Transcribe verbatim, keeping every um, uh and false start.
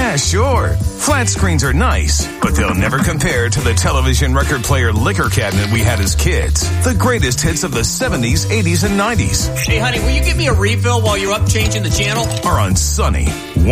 Yeah, sure. Flat screens are nice, but they'll never compare to the television record player liquor cabinet we had as kids. The greatest hits of the seventies, eighties, and nineties Hey, honey, will you give me a refill while you're up changing the channel? are on Sunny